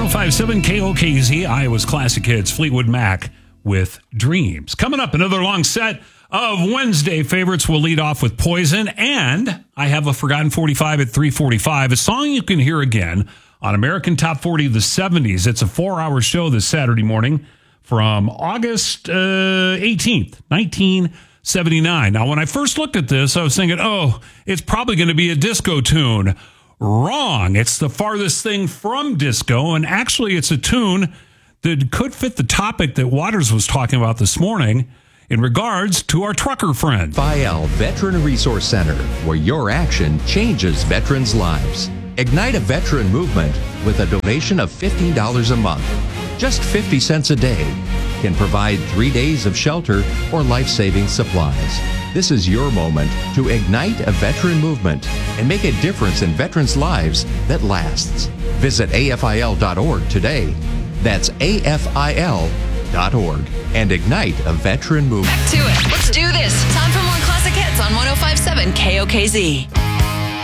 1057 KOKZ, Iowa's Classic Hits, Fleetwood Mac with Dreams. Coming up, another long set of Wednesday favorites. Will lead off with Poison, and I have a Forgotten 45 at 3:45, a song you can hear again on American Top 40 of the 70s. It's a 4-hour show this Saturday morning from August 18th, 1979. Now, when I first looked at this, I was thinking, oh, it's probably going to be a disco tune. Wrong. It's the farthest thing from disco, and actually it's a tune that could fit the topic that Waters was talking about this morning in regards to our trucker friend. FIL Veteran Resource Center, where your action changes veterans' lives. Ignite a veteran movement with a donation of $15 a month. Just 50 cents a day can provide 3 days of shelter or life-saving supplies. This is your moment to ignite a veteran movement and make a difference in veterans' lives that lasts. Visit AFIL.org today. That's AFIL.org and ignite a veteran movement. Back to it. Let's do this. Time for more classic hits on 1057 KOKZ.